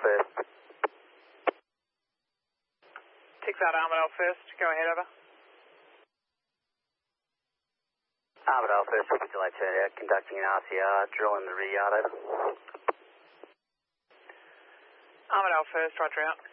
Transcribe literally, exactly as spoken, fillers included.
first. Six out Armadale first, go ahead, over. Armadale first, will be delayed turn out, conducting an R C R, drill in the rear yard, over. Armadale first, roger out.